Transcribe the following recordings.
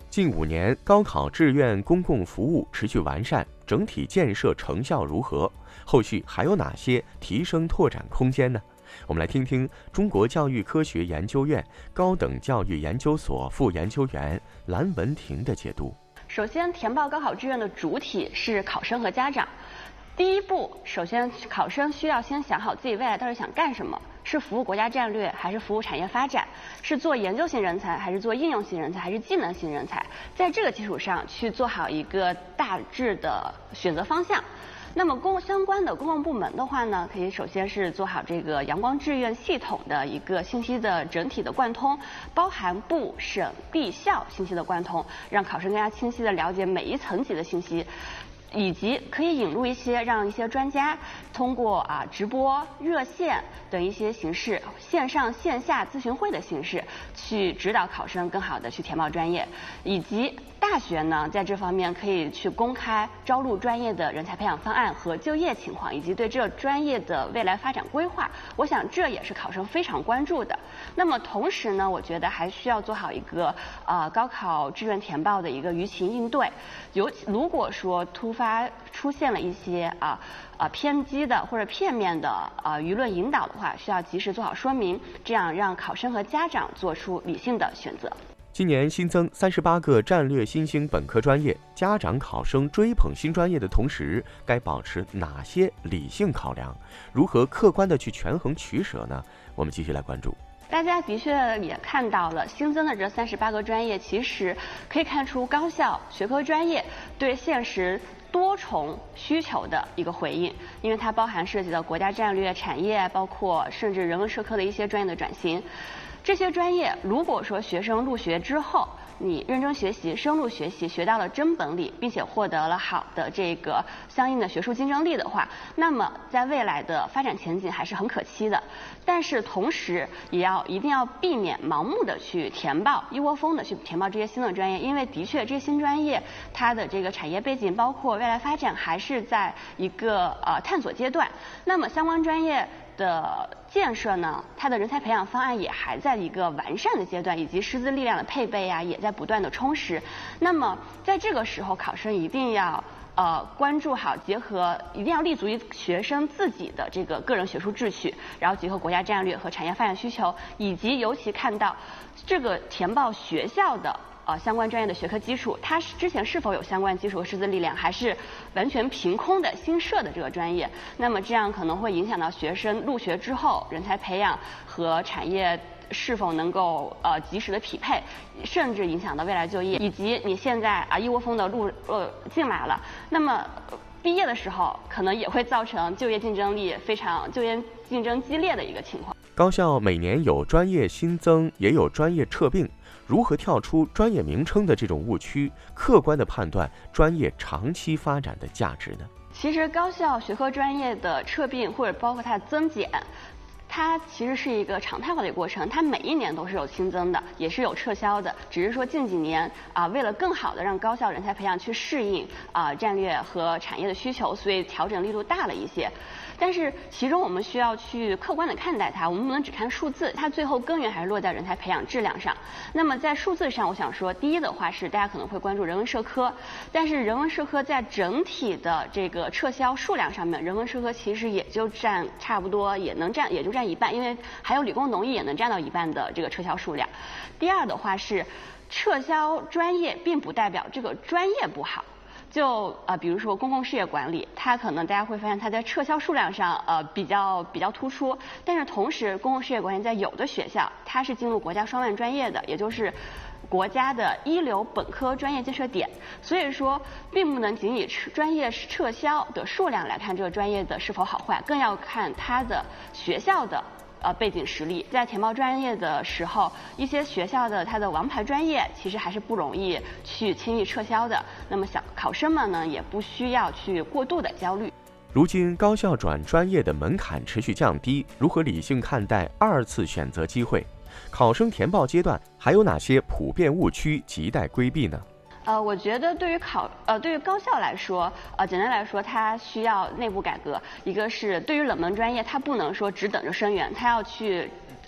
近5年，高考志愿公共服务持续完善，整体建设成效如何？后续还有哪些提升拓展空间呢？我们来听听中国教育科学研究院高等教育研究所副研究员蓝文婷的解读。 首先，填报高考志愿的主体是考生和家长。第一步，首先考生需要先想好自己未来到底想干什么，是服务国家战略还是服务产业发展，是做研究型人才还是做应用型人才还是技能型人才，在这个基础上去做好一个大致的选择方向。那么相关的公共部门的话呢，可以首先是做好这个阳光志愿系统的一个信息的整体的贯通，包含部、省、地、校信息的贯通，让考生更加清晰地了解每一层级的信息。以及可以引入让一些专家通过直播、热线等一些形式，线上线下咨询会的形式，去指导考生更好的去填报专业。以及大学呢，在这方面可以去公开招录专业的人才培养方案和就业情况，以及对这专业的未来发展规划。我想这也是考生非常关注的。那么同时呢，我觉得还需要做好一个高考志愿填报的一个舆情应对。如果说突发出现了一些偏激的或者片面的舆论引导的话，需要及时做好说明，这样让考生和家长做出理性的选择。 今年新增38个战略新兴本科专业，家长考生追捧新专业的同时，该保持哪些理性考量？如何客观的去权衡取舍呢？我们继续来关注。 大家的确也看到了新增的这38个专业，其实可以看出高校学科专业对现实多重需求的一个回应，因为它包含涉及到国家战略、产业，包括甚至人文社科的一些专业的转型。这些专业如果说学生入学之后，你认真学习、深入学习，学到了真本领，并且获得了好的这个相应的学术竞争力的话，那么在未来的发展前景还是很可期的。但是同时也一定要避免盲目的去填报，一窝蜂的去填报这些新的专业，因为的确这些新专业它的这个产业背景，包括未来发展还是在一个探索阶段。那么相关专业的建设呢，它的人才培养方案也还在一个完善的阶段，以及师资力量的配备也在不断的充实。那么在这个时候，考生一定要关注好，一定要立足于学生自己的这个个人学术志趣，然后结合国家战略和产业发展需求，以及尤其看到这个填报学校的相关专业的学科基础，它之前是否有相关基础和师资力量，还是完全凭空的新设的这个专业？那么这样可能会影响到学生入学之后人才培养和产业是否能够及时的匹配，甚至影响到未来就业，以及你现在一窝蜂的进来了，那么毕业的时候可能也会造成就业竞争激烈的一个情况。 高校每年有专业新增，也有专业撤并，如何跳出专业名称的这种误区，客观地判断专业长期发展的价值呢？ 其实高校学科专业的撤并或者包括它的增减，它其实是一个常态化的一个过程，它每一年都是有新增的，也是有撤销的，只是说近几年为了更好的让高校人才培养去适应战略和产业的需求，所以调整力度大了一些。但是其中我们需要去客观的看待它，我们不能只看数字，它最后根源还是落在人才培养质量上。那么在数字上，我想说，第一的话是大家可能会关注人文社科，但是人文社科在整体的这个撤销数量上面，人文社科其实也就占差不多，也就占一半，因为还有理工农艺也能占到一半的这个撤销数量。第二的话是撤销专业并不代表这个专业不好。比如说公共事业管理，它可能大家会发现它在撤销数量上比较突出，但是同时公共事业管理在有的学校它是进入国家双万专业的，也就是国家的一流本科专业建设点，所以说并不能仅以专业撤销的数量来看这个专业的是否好坏，更要看它的学校的背景实力。在填报专业的时候，一些学校的它的王牌专业其实还是不容易去轻易撤销的，那么考生们呢也不需要去过度的焦虑。 如今高校转专业的门槛持续降低，如何理性看待2次选择机会？考生填报阶段还有哪些普遍误区亟待规避呢？ 我觉得对于高校来说，简单来说，它需要内部改革。一个是对于冷门专业，它不能说只等着生源，它要去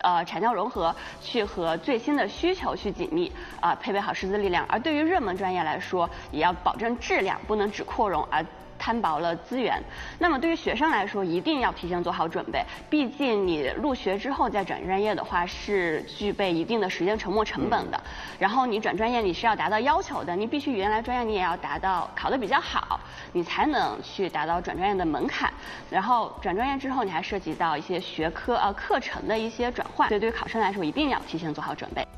产教融合，去和最新的需求去紧密配备好师资力量。而对于热门专业来说，也要保证质量，不能只扩容而摊薄了资源。那么对于学生来说，一定要提前做好准备，毕竟你入学之后再转专业的话，是具备一定的时间沉没成本的。然后你转专业你是要达到要求的，你必须原来专业你也要达到考得比较好，你才能去达到转专业的门槛。然后转专业之后，你还涉及到一些学科课程的一些转换，所以对于考生来说，一定要提前做好准备。